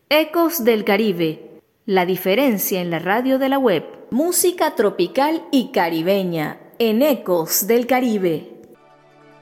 Ecos del Caribe, la diferencia en la radio de la web. Música tropical y caribeña en Ecos del Caribe.